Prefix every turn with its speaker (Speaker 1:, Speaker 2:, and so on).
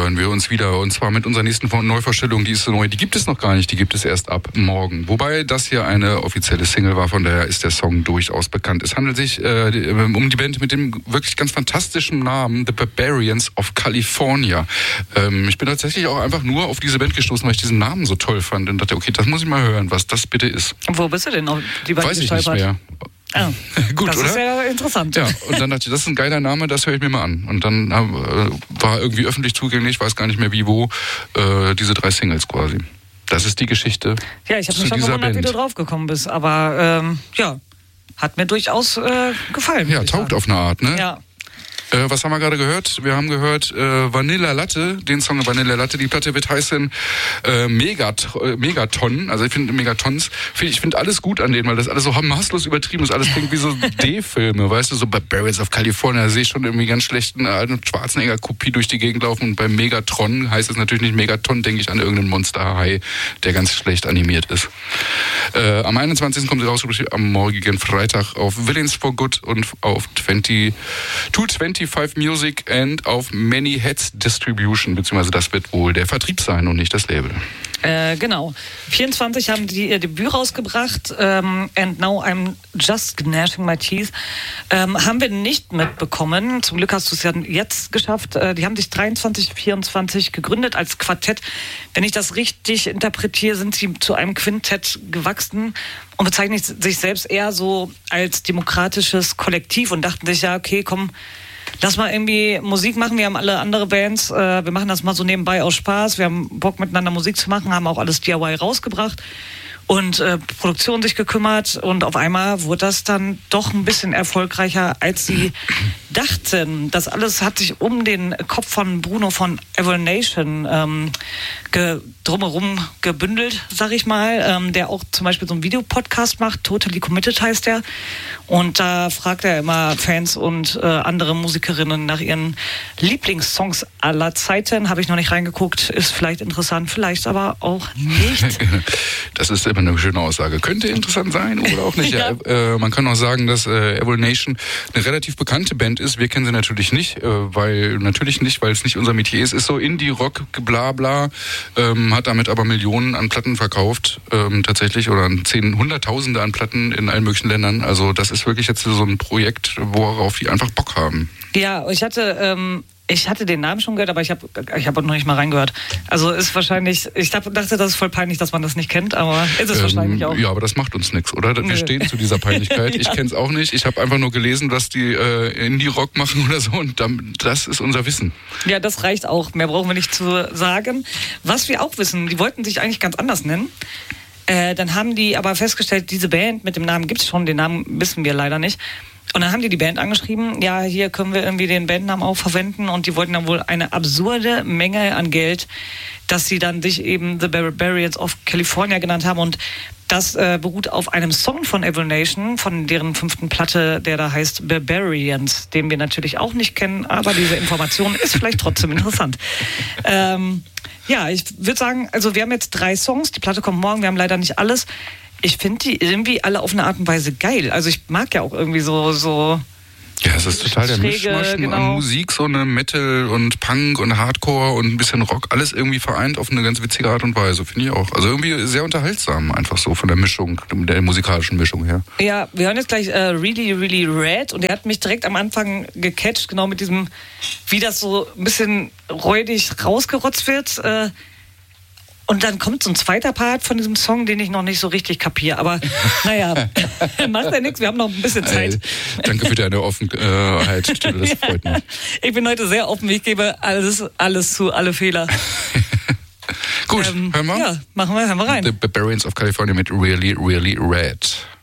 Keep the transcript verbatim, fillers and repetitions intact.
Speaker 1: hören wir uns wieder. Und zwar mit unserer nächsten Neuvorstellung, die ist so neu. Die gibt es noch gar nicht, die gibt es erst ab morgen. Wobei das hier eine offizielle Single war, von daher ist der Song durchaus bekannt. Es handelt sich äh, um die Band mit dem wirklich ganz fantastischen Namen The Barbarians of California. Ähm, ich bin tatsächlich auch einfach nur auf diese Band gestoßen, weil ich diesen Namen so toll fand und dachte, okay, das muss ich mal hören, was das bitte ist.
Speaker 2: Wo bist du denn auf die Band
Speaker 1: Weiß ich nicht mehr.
Speaker 2: Ah,
Speaker 1: gut,
Speaker 2: das
Speaker 1: oder?
Speaker 2: ist ja interessant.
Speaker 1: Ja, und dann dachte ich, das ist ein geiler Name, das höre ich mir mal an. Und dann äh, war irgendwie öffentlich zugänglich, weiß gar nicht mehr wie, wo, äh, diese drei Singles quasi. Das ist die Geschichte.
Speaker 2: Ja, ich habe mich schon gewundert, wie du draufgekommen bist. Aber ähm, ja, hat mir durchaus äh, gefallen.
Speaker 1: Ja, taugt auf eine Art, ne?
Speaker 2: Ja.
Speaker 1: Äh, was haben wir gerade gehört? Wir haben gehört äh, Vanilla Latte, den Song Vanilla Latte. Die Platte wird heißen äh, Megat, äh, Megaton. Also ich finde Megatons, find, ich finde alles gut an denen, weil das alles so maßlos übertrieben ist. Alles klingt wie so D-Filme, weißt du, so Barbarians of California. Da sehe ich schon irgendwie ganz schlechten alten Schwarzenegger-Kopie durch die Gegend laufen. Und bei Megatron heißt es natürlich nicht Megaton, denke ich an irgendeinen Monsterhai, der ganz schlecht animiert ist. Äh, am einundzwanzigsten kommt sie raus, am morgigen Freitag auf Villains for Good und auf zwanzig, zweihundertfünfundundzwanzig Music and auf Many Heads Distribution, beziehungsweise das wird wohl der Vertrieb sein und nicht das Label.
Speaker 2: Äh, genau. vierundzwanzig haben die ihr Debüt rausgebracht, ähm, And Now I'm Just Gnashing My Teeth. Ähm, haben wir nicht mitbekommen. Zum Glück hast du es ja jetzt geschafft. Äh, die haben sich dreiundzwanzig, vierundzwanzig gegründet als Quartett. Wenn ich das richtig interpretiere, sind sie zu einem Quintett gewachsen und bezeichnen sich selbst eher so als demokratisches Kollektiv und dachten sich, ja, okay, komm, lass mal irgendwie Musik machen. Wir haben alle andere Bands. Äh, wir machen das mal so nebenbei aus Spaß. Wir haben Bock, miteinander Musik zu machen, haben auch alles D I Y rausgebracht und äh, Produktion sich gekümmert. Und auf einmal wurde das dann doch ein bisschen erfolgreicher, als sie dachten. Das alles hat sich um den Kopf von Bruno von Evil Nation ähm, ge- drumherum gebündelt, sag ich mal, ähm, der auch zum Beispiel so einen Videopodcast macht, Totally Committed heißt der. Und da fragt er immer Fans und äh, andere Musikerinnen nach ihren Lieblingssongs aller Zeiten. Habe ich noch nicht reingeguckt, ist vielleicht interessant, vielleicht aber auch nicht.
Speaker 1: Das ist immer eine schöne Aussage. Könnte interessant sein oder auch nicht. ja. Ja, äh, man kann auch sagen, dass äh, Evil Nation eine relativ bekannte Band ist. Wir kennen sie natürlich nicht, äh, weil natürlich nicht, weil es nicht unser Metier ist. Ist so Indie-Rock, bla bla, ähm, hat damit aber Millionen an Platten verkauft, ähm, tatsächlich, oder zehn, Hunderttausende an Platten in allen möglichen Ländern. Also das ist wirklich jetzt so ein Projekt, worauf die einfach Bock haben.
Speaker 2: Ja, ich hatte... Ähm Ich hatte den Namen schon gehört, aber ich habe ich hab noch nicht mal reingehört. Also ist wahrscheinlich, ich dachte, das ist voll peinlich, dass man das nicht kennt, aber ist es ähm, wahrscheinlich auch.
Speaker 1: Ja, aber das macht uns nichts, oder? Wir Nö. stehen zu dieser Peinlichkeit. ja. Ich kenne es auch nicht. Ich habe einfach nur gelesen, dass die äh, Indie-Rock machen oder so und dann, das ist unser Wissen.
Speaker 2: Ja, das reicht auch. Mehr brauchen wir nicht zu sagen. Was wir auch wissen, die wollten sich eigentlich ganz anders nennen. Äh, dann haben die aber festgestellt, diese Band mit dem Namen gibt es schon, den Namen wissen wir leider nicht. Und dann haben die die Band angeschrieben, ja, hier können wir irgendwie den Bandnamen auch verwenden und die wollten dann wohl eine absurde Menge an Geld, dass sie dann sich eben The Barbarians of California genannt haben und das äh, beruht auf einem Song von Evil Nation, von deren fünften Platte, der da heißt Barbarians, den wir natürlich auch nicht kennen, aber diese Information ist vielleicht trotzdem interessant. Ähm, ja, ich würde sagen, also wir haben jetzt drei Songs, die Platte kommt morgen, wir haben leider nicht alles. Ich finde die irgendwie alle auf eine Art und Weise geil. Also ich mag ja auch irgendwie so... so
Speaker 1: ja, es ist total der
Speaker 2: Schräge,
Speaker 1: Mischmasch
Speaker 2: genau.
Speaker 1: an Musik, so eine Metal und Punk und Hardcore und ein bisschen Rock, alles irgendwie vereint auf eine ganz witzige Art und Weise, finde ich auch. Also irgendwie sehr unterhaltsam, einfach so von der Mischung, der musikalischen Mischung her.
Speaker 2: Ja, wir hören jetzt gleich äh, Really, Really Red und der hat mich direkt am Anfang gecatcht, genau mit diesem, wie das so ein bisschen räudig rausgerotzt wird, äh, und dann kommt so ein zweiter Part von diesem Song, den ich noch nicht so richtig kapiere. Aber naja, macht ja nichts, wir haben noch ein bisschen Zeit.
Speaker 1: Hey, danke für deine Offenheit, das freut mich.
Speaker 2: Ich bin heute sehr offen, ich gebe alles, alles zu, alle Fehler.
Speaker 1: Gut,
Speaker 2: ähm,
Speaker 1: hören wir?
Speaker 2: Ja, machen wir, hören wir rein.
Speaker 1: The Barbarians of California mit Really, Really Red.